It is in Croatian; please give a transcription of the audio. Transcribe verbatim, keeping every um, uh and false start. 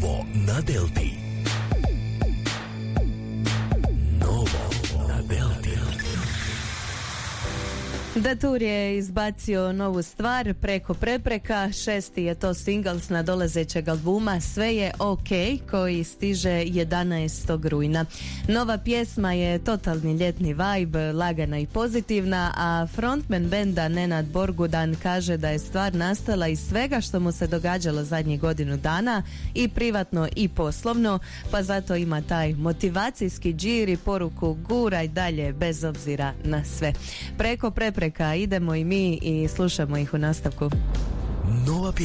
Novo na Delti. Novo na Delti. The Tour je izbacio novu stvar, Preko prepreka, šesti je to single s nadolazećeg albuma Sve je ok, koji stiže jedanaestog rujna. Nova pjesma je totalni ljetni vibe, lagana i pozitivna, a frontman benda Nenad Borgudan kaže da je stvar nastala iz svega što mu se događalo zadnjih godinu dana, i privatno i poslovno, pa zato ima taj motivacijski džir i poruku guraj dalje bez obzira na sve. Preko prepreka idemo i mi i slušamo ih u nastavku. Nova